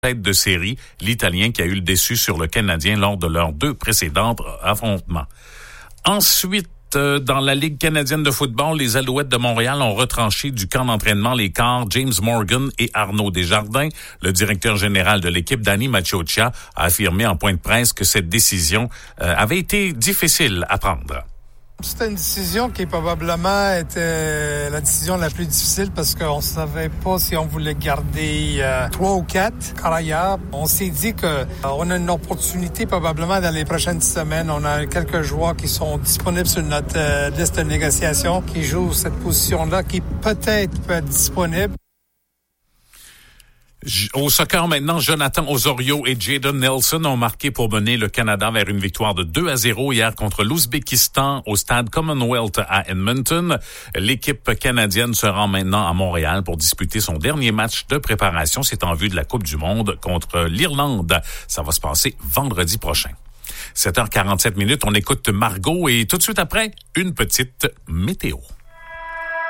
tête de série, l'Italien qui a eu le dessus sur le Canadien lors de leurs 2 précédents affrontements. Ensuite, dans la Ligue canadienne de football, les Alouettes de Montréal ont retranché du camp d'entraînement les corps James Morgan et Arnaud Desjardins. Le directeur général de l'équipe, Danny Maciocia, a affirmé en point de presse que cette décision avait été difficile à prendre. C'était une décision qui probablement était la décision la plus difficile parce qu'on ne savait pas si on voulait garder 3 ou 4 carrières. On s'est dit qu'on a une opportunité probablement dans les prochaines semaines. On a quelques joueurs qui sont disponibles sur notre liste de négociation qui jouent cette position-là qui peut-être peut être disponible. Au soccer maintenant, Jonathan Osorio et Jadon Nelson ont marqué pour mener le Canada vers une victoire de 2-0 hier contre l'Ouzbékistan au stade Commonwealth à Edmonton. L'équipe canadienne se rend maintenant à Montréal pour disputer son dernier match de préparation. C'est en vue de la Coupe du Monde contre l'Irlande. Ça va se passer vendredi prochain. 7h47, on écoute Margot et tout de suite après, une petite météo.